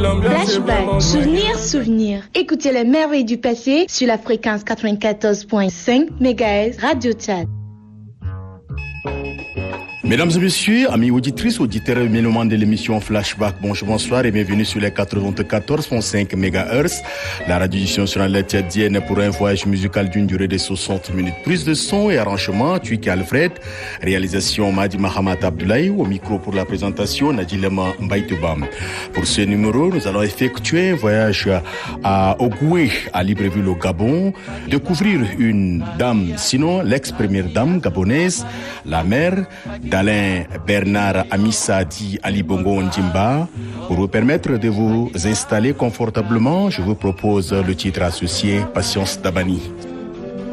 Flashback, souvenirs. Écoutez les merveilles du passé sur la fréquence 94.5 MHz Radio Tchad. Mesdames et messieurs, amis auditrices, auditeurs et mélomanes de l'émission Flashback, bonjour et bienvenue sur les 94.5 MHz. La radiodiffusion sur la tchadienne pour un voyage musical d'une durée de 60 minutes. Prise de son et arrangement, Tuiki Alfred. Réalisation, Madi Mahamat Abdoulaye. Au micro pour la présentation, Nadilema Mbaïtoubam. Pour ce numéro, nous allons effectuer un voyage à Ogoué, à Libreville au Gabon. Découvrir une dame, sinon l'ex-première dame gabonaise, la mère d'Alain Bernard Amissa dit Ali Bongo Ndimba. Pour vous permettre de vous installer confortablement, je vous propose le titre associé Patience Dabani.